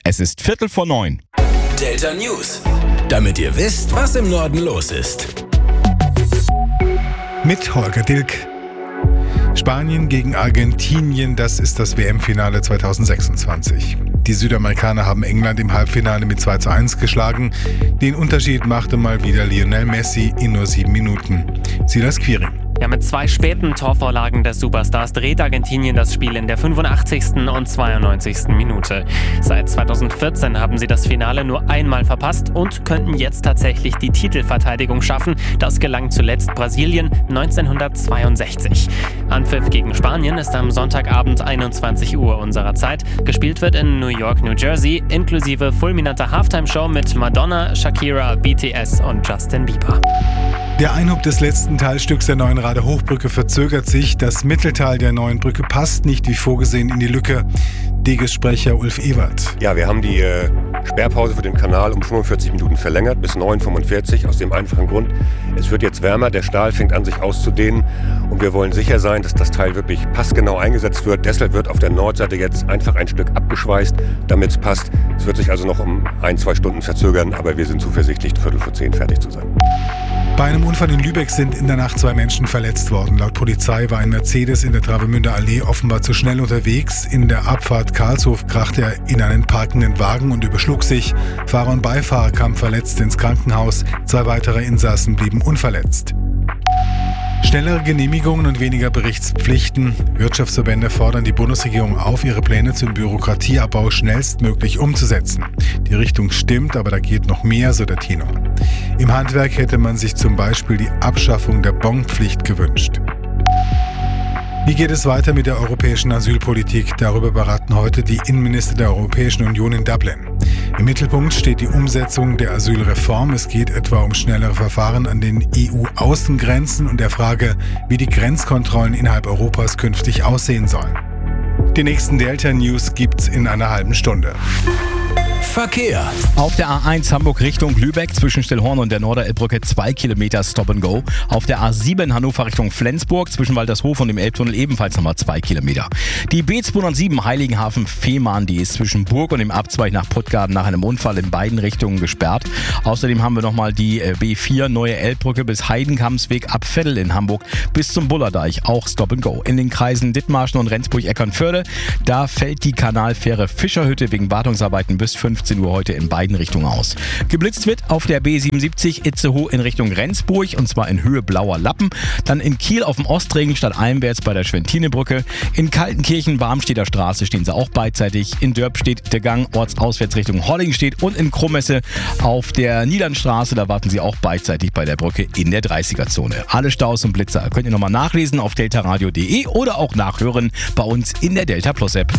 Es ist 8:45. Delta News. Damit ihr wisst, was im Norden los ist. Mit Holger Dilk. Spanien gegen Argentinien, das ist das WM-Finale 2026. Die Südamerikaner haben England im Halbfinale mit 2:1 geschlagen. Den Unterschied machte mal wieder Lionel Messi in nur 7 Minuten. Silas Quiring. Ja, mit 2 späten Torvorlagen des Superstars dreht Argentinien das Spiel in der 85. und 92. Minute. Seit 2014 haben sie das Finale nur einmal verpasst und könnten jetzt tatsächlich die Titelverteidigung schaffen. Das gelang zuletzt Brasilien 1962. Anpfiff gegen Spanien ist am Sonntagabend 21 Uhr unserer Zeit. Gespielt wird in New York, New Jersey, inklusive fulminanter Halftime-Show mit Madonna, Shakira, BTS und Justin Bieber. Der Einhub des letzten Teilstücks der neuen Rader-Hochbrücke verzögert sich. Das Mittelteil der neuen Brücke passt nicht wie vorgesehen in die Lücke. Deges-Sprecher Ulf Ewert. Ja, wir haben die Sperrpause für den Kanal um 45 Minuten verlängert bis 9:45 aus dem einfachen Grund, es wird jetzt wärmer, der Stahl fängt an sich auszudehnen und wir wollen sicher sein, dass das Teil wirklich passgenau eingesetzt wird. Deshalb wird auf der Nordseite jetzt einfach ein Stück abgeschweißt, damit es passt. Es wird sich also noch um 1-2 Stunden verzögern, aber wir sind zuversichtlich, 9:45 fertig zu sein. Bei einem Unfall in Lübeck sind in der Nacht 2 Menschen verletzt worden. Laut Polizei war ein Mercedes in der Travemünder Allee offenbar zu schnell unterwegs. In der Abfahrt Karlshof krachte er in einen parkenden Wagen und überschlug sich. Fahrer und Beifahrer kamen verletzt ins Krankenhaus. 2 weitere Insassen blieben unverletzt. Schnellere Genehmigungen und weniger Berichtspflichten. Wirtschaftsverbände fordern die Bundesregierung auf, ihre Pläne zum Bürokratieabbau schnellstmöglich umzusetzen. Die Richtung stimmt, aber da geht noch mehr, so der Tenor. Im Handwerk hätte man sich zum Beispiel die Abschaffung der Bonpflicht gewünscht. Wie geht es weiter mit der europäischen Asylpolitik? Darüber beraten heute die Innenminister der Europäischen Union in Dublin. Im Mittelpunkt steht die Umsetzung der Asylreform. Es geht etwa um schnellere Verfahren an den EU-Außengrenzen und der Frage, wie die Grenzkontrollen innerhalb Europas künftig aussehen sollen. Die nächsten Delta News gibt's in einer halben Stunde. Verkehr. Auf der A1 Hamburg Richtung Lübeck zwischen Stillhorn und der Norderelbbrücke 2 Kilometer Stop and Go. Auf der A7 Hannover Richtung Flensburg zwischen Waltershof und dem Elbtunnel ebenfalls nochmal 2 Kilometer. Die B207 Heiligenhafen-Fehmarn, die ist zwischen Burg und dem Abzweig nach Puttgarden nach einem Unfall in beiden Richtungen gesperrt. Außerdem haben wir nochmal die B4 Neue Elbbrücke bis Heidenkampsweg ab Veddel in Hamburg bis zum Bullerdeich, auch Stop and Go. In den Kreisen Dithmarschen und Rendsburg-Eckernförde, da fällt die Kanalfähre Fischerhütte wegen Wartungsarbeiten bis 15 Uhr heute in beiden Richtungen aus. Geblitzt wird auf der B77 Itzehoe in Richtung Rendsburg und zwar in Höhe Blauer Lappen. Dann in Kiel auf dem Ostring stadteinwärts bei der Schwentinebrücke. In Kaltenkirchen Barmstedter Straße stehen sie auch beidseitig. In Dörp steht der Gang ortsauswärts Richtung Hollingstedt und in Krummesse auf der Niedernstraße, da warten sie auch beidseitig bei der Brücke in der 30er-Zone. Alle Staus und Blitzer könnt ihr nochmal nachlesen auf deltaradio.de oder auch nachhören bei uns in der Delta Plus App.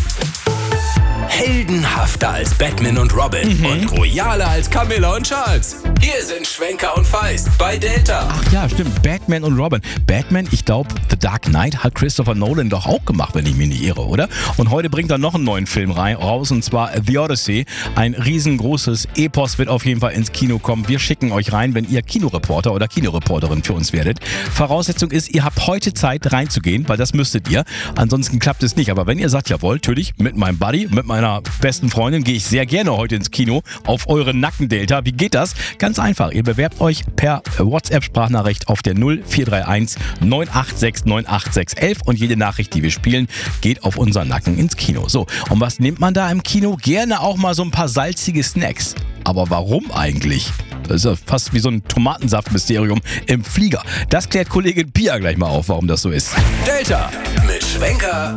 Heldenhafter als Batman und Robin und royaler als Camilla und Charles. Hier sind Schwenker und Feist bei Delta. Ach ja, stimmt. Batman und Robin. Batman, ich glaube, The Dark Knight hat Christopher Nolan doch auch gemacht, wenn ich mich nicht irre, oder? Und heute bringt er noch einen neuen Film raus, und zwar The Odyssey. Ein riesengroßes Epos wird auf jeden Fall ins Kino kommen. Wir schicken euch rein, wenn ihr Kinoreporter oder Kinoreporterin für uns werdet. Voraussetzung ist, ihr habt heute Zeit reinzugehen, weil das müsstet ihr. Ansonsten klappt es nicht. Aber wenn ihr sagt, jawohl, natürlich, mit meinem Buddy, mit meiner besten Freundin gehe ich sehr gerne heute ins Kino auf eure Nackendelta. Wie geht das? Ganz einfach. Ihr bewerbt euch per WhatsApp-Sprachnachricht auf der 0431 986 98611 und jede Nachricht, die wir spielen, geht auf unseren Nacken ins Kino. So, und was nimmt man da im Kino? Gerne auch mal so ein paar salzige Snacks. Aber warum eigentlich? Das ist ja fast wie so ein Tomatensaft-Mysterium im Flieger. Das klärt Kollegin Pia gleich mal auf, warum das so ist. Delta mit Schwenker